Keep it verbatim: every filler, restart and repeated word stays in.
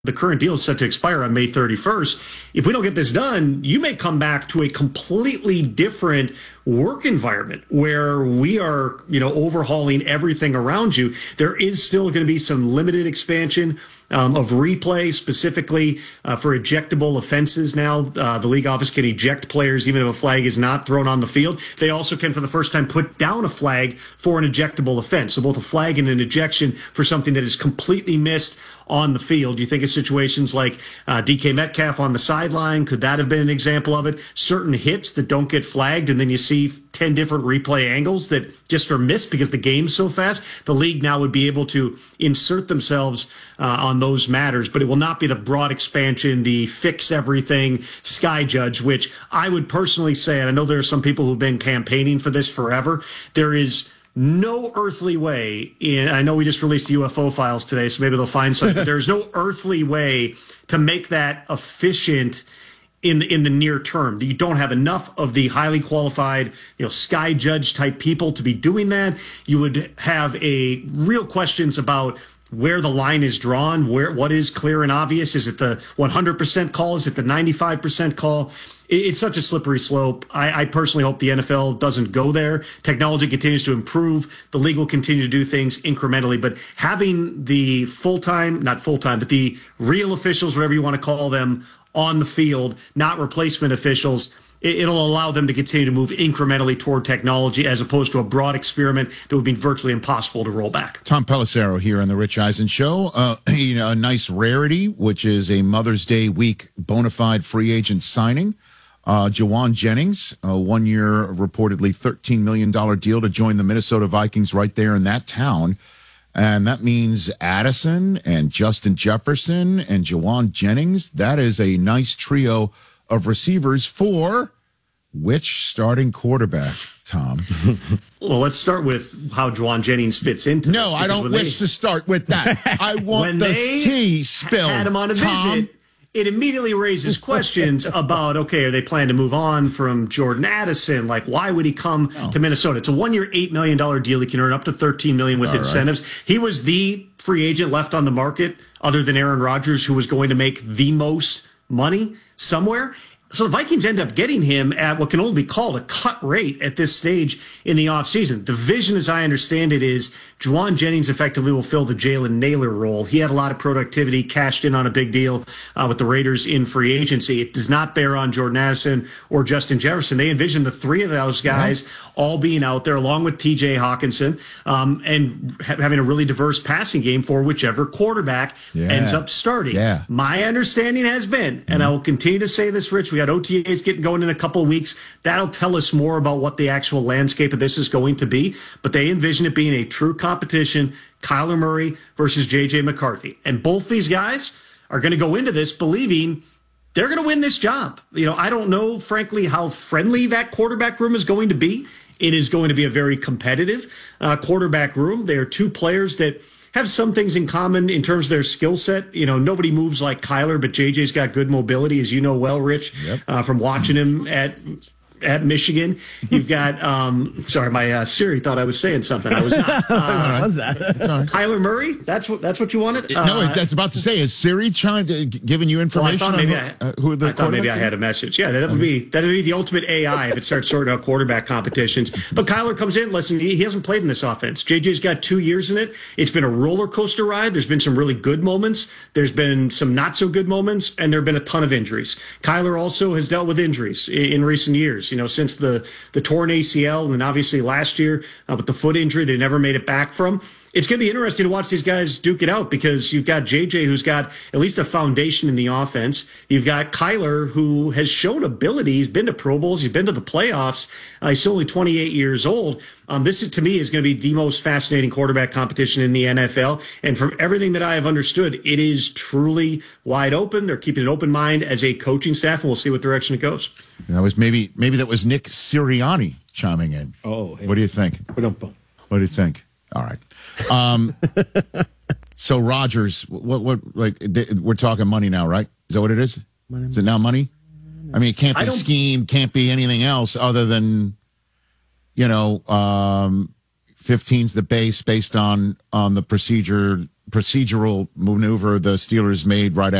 the current deal is set to expire on May thirty-first. If we don't get this done, you may come back to a completely different work environment where we are, you know, overhauling everything around you. There is still going to be some limited expansion um, of replay, specifically uh, for ejectable offenses. Now, uh, the league office can eject players even if a flag is not thrown on the field. They also can, for the first time, put down a flag for an ejectable offense. So both a flag and an ejection for something that is completely missed on the field. You think of situations like uh, D K Metcalf on the sideline. Could that have been an example of it? Certain hits that don't get flagged, and then you see ten different replay angles that just are missed because the game's so fast. The league now would be able to insert themselves uh, on those matters, but it will not be the broad expansion, the fix everything sky judge, which I would personally say, and I know there are some people who've been campaigning for this forever, there is no earthly way, in, I know we just released the U F O files today, so maybe they'll find something. There's no earthly way to make that efficient in the, in the near term. You don't have enough of the highly qualified, you know, sky judge type people to be doing that. You would have a real questions about where the line is drawn, where what is clear and obvious. Is it the one hundred percent call? Is it the ninety-five percent call? It's such a slippery slope. I, I personally hope the N F L doesn't go there. Technology continues to improve. The league will continue to do things incrementally. But having the full-time, not full-time, but the real officials, whatever you want to call them, on the field, not replacement officials, it, it'll allow them to continue to move incrementally toward technology as opposed to a broad experiment that would be virtually impossible to roll back. Tom Pelissero here on the Rich Eisen Show. Uh, you know, a nice rarity, which is a Mother's Day week bona fide free agent signing. Uh, Jauan Jennings, a one-year, reportedly thirteen million dollars deal to join the Minnesota Vikings right there in that town. And that means Addison and Justin Jefferson and Jauan Jennings. That is a nice trio of receivers for which starting quarterback, Tom? Well, let's start with how Jauan Jennings fits into this. No, I don't wish they, to start with that. I want when the they tea spilled, had him on a Tom. visit, it immediately raises questions about, okay, are they planning to move on from Jordan Addison? Like, why would he come oh. to Minnesota? It's a one-year, eight million dollars deal. He can earn up to thirteen million dollars with All incentives. Right. He was the free agent left on the market, other than Aaron Rodgers, who was going to make the most money somewhere. So the Vikings end up getting him at what can only be called a cut rate at this stage in the offseason. The vision, as I understand it, is Jauan Jennings effectively will fill the Jalen Nailor role. He had a lot of productivity, cashed in on a big deal uh, with the Raiders in free agency. It does not bear on Jordan Addison or Justin Jefferson. They envision the three of those guys yeah. all being out there, along with T J Hawkinson, um, and ha- having a really diverse passing game for whichever quarterback yeah. ends up starting. Yeah. My understanding has been, and mm-hmm. I will continue to say this, Rich, we got O T As getting going in a couple of weeks. That'll tell us more about what the actual landscape of this is going to be. But they envision it being a true competition, Kyler Murray versus J J McCarthy. And both these guys are going to go into this believing they're going to win this job. You know, I don't know, frankly, how friendly that quarterback room is going to be. It is going to be a very competitive uh, quarterback room. They are two players that have some things in common in terms of their skill set. You know, nobody moves like Kyler, but J J's got good mobility, as you know well, Rich, yep. uh, from watching him at at Michigan. You've got, um, sorry, my uh, Siri thought I was saying something. I was not. Uh, what was that? Kyler Murray? That's what that's what you wanted? Uh, no, that's about to say. Is Siri trying to giving you information well, I on maybe who, I, uh, who the I thought maybe I had a message. Yeah, that would okay. be that would be the ultimate A I if it starts sorting out quarterback competitions. But Kyler comes in. Listen, he, he hasn't played in this offense. J J's got two years in it. It's been a roller coaster ride. There's been some really good moments. There's been some not so good moments, and there have been a ton of injuries. Kyler also has dealt with injuries in, in recent years. You know, since the the torn A C L, and then obviously last year uh, with the foot injury they never made it back from. It's going to be interesting to watch these guys duke it out because you've got J J, who's got at least a foundation in the offense. You've got Kyler, who has shown ability. He's been to Pro Bowls. He's been to the playoffs. Uh, he's only twenty-eight years old. Um, this, is, to me, is going to be the most fascinating quarterback competition in the N F L. And from everything that I have understood, it is truly wide open. They're keeping an open mind as a coaching staff, and we'll see what direction it goes. That was maybe maybe that was Nick Sirianni chiming in. Oh, hey. What do you think? What do you think? All right. Um, so Rodgers, what what like we're talking money now, right? Is that what it is? Money, is it now money? I mean, it can't be scheme, can't be anything else other than, you know, um, fifteen's the base based on on the procedure procedural maneuver the Steelers made right